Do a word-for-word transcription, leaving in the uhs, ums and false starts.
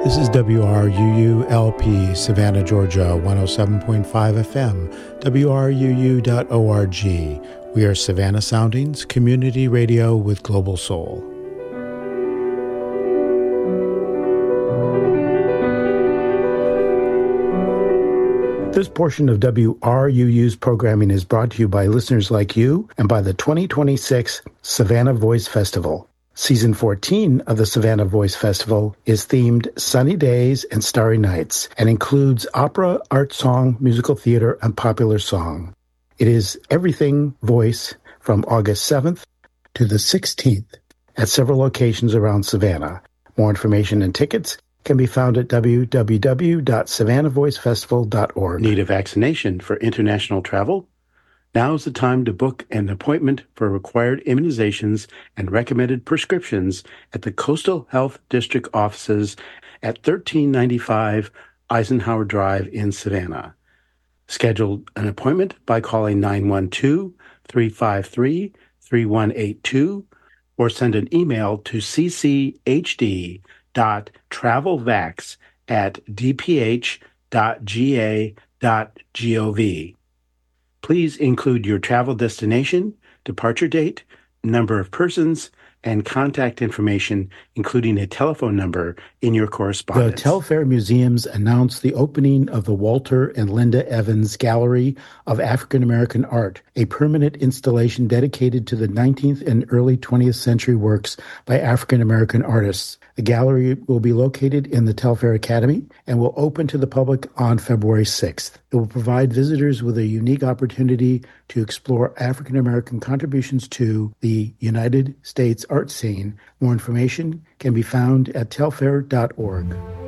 This is W R U U L P, Savannah, Georgia, one oh seven point five F M, W R U U dot org. We are Savannah Soundings, community radio with global soul. This portion of W R U U's programming is brought to you by listeners like you and by the twenty twenty-six Savannah Voice Festival. Season fourteen of the Savannah Voice Festival is themed Sunny Days and Starry Nights and includes opera, art song, musical theater, and popular song. It is everything voice from August seventh to the sixteenth at several locations around Savannah. More information and tickets can be found at w w w dot savannah voice festival dot org. Need a vaccination for international travel? Now is the time to book an appointment for required immunizations and recommended prescriptions at the Coastal Health District offices at thirteen ninety-five Eisenhower Drive in Savannah. Schedule an appointment by calling nine one two, three five three, three one eight two or send an email to c c h d dot travelvax at d p h dot g a dot gov. Please include your travel destination, departure date, number of persons, and contact information, including a telephone number, in your correspondence. The Telfair Museums announced the opening of the Walter and Linda Evans Gallery of African American Art, a permanent installation dedicated to the nineteenth and early twentieth century works by African American artists. The gallery will be located in the Telfair Academy and will open to the public on February sixth. It will provide visitors with a unique opportunity to explore African American contributions to the United States art scene. More information can be found at telfair dot org.